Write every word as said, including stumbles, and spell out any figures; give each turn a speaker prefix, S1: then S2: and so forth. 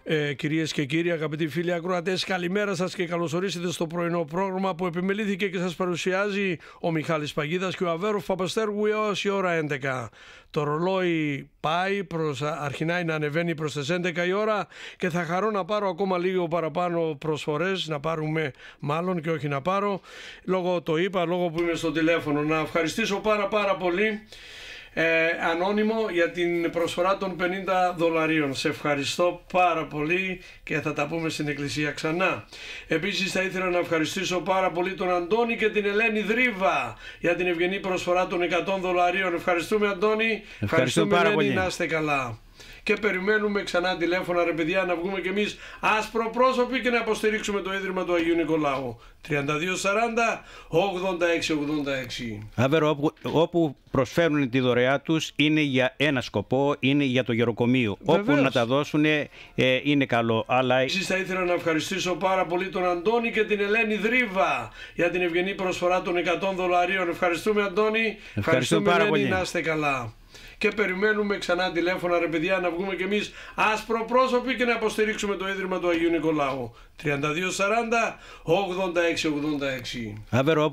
S1: Ε, κυρίες και κύριοι, αγαπητοί φίλοι ακροατές, καλημέρα σας και καλώς ορίσατε στο πρωινό πρόγραμμα που επιμελήθηκε και σας παρουσιάζει ο Μιχάλης Παγίδας και ο Αβέροφ Παπαστέργου έως η ώρα έντεκα. Το ρολόι πάει, προς, αρχινάει να ανεβαίνει προς τις έντεκα η ώρα και θα χαρώ να πάρω ακόμα λίγο παραπάνω προσφορές, να πάρουμε μάλλον και όχι να πάρω, λόγω το είπα, λόγω που είμαι στο τηλέφωνο. Να ευχαριστήσω πάρα πάρα πολύ Ε, ανώνυμο για την προσφορά των πενήντα δολαρίων. Σε ευχαριστώ πάρα πολύ και θα τα πούμε στην εκκλησία ξανά. Επίσης θα ήθελα να ευχαριστήσω πάρα πολύ τον Αντώνη και την Ελένη Δρύβα για την ευγενή προσφορά των εκατό δολαρίων. Ευχαριστούμε Αντώνη, ευχαριστούμε Ελένη, πολύ. Να είστε καλά. Και περιμένουμε ξανά τηλέφωνα, ρε παιδιά, να βγούμε κι εμείς ασπροπρόσωποι και να υποστηρίξουμε το Ίδρυμα του Αγίου Νικολάου. τριάντα δύο σαράντα ογδόντα έξι ογδόντα έξι.
S2: Άβερο, όπου, όπου προσφέρουν τη δωρεά τους είναι για ένα σκοπό, είναι για το γεροκομείο. Βεβαίως. Όπου να τα δώσουν ε, είναι καλό. Αλλά...
S1: Εσείς θα ήθελα να ευχαριστήσω πάρα πολύ τον Αντώνη και την Ελένη Δρύβα για την ευγενή προσφορά των εκατό δολαρίων. Ευχαριστούμε Αντώνη, ευχαριστούμε, ευχαριστούμε Ελένη, πολύ. Να είστε καλά. Και περιμένουμε ξανά τηλέφωνα, ρε παιδιά, να βγούμε κι εμείς ασπροπρόσωποι και να υποστηρίξουμε το Ίδρυμα του Αγίου Νικολάου. τριάντα δύο σαράντα ογδόντα έξι ογδόντα έξι.
S2: Άβερο,